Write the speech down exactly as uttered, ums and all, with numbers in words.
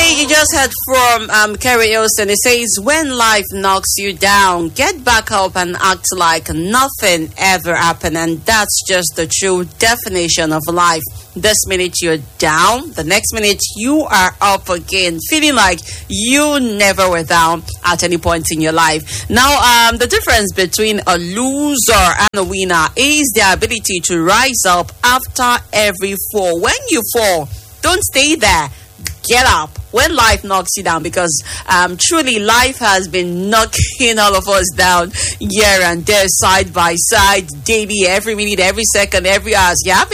Okay, you just heard from um, Kerry Olsen. It says, when life knocks you down, get back up and act like nothing ever happened. And that's just the true definition of life. This minute you're down, the next minute you are up again, feeling like you never were down at any point in your life. Now, um, the difference between a loser and a winner is the ability to rise up after every fall. When you fall, don't stay there. Get up when life knocks you down, because um, truly life has been knocking all of us down here and there, side by side, daily, every minute, every second, every hour. You have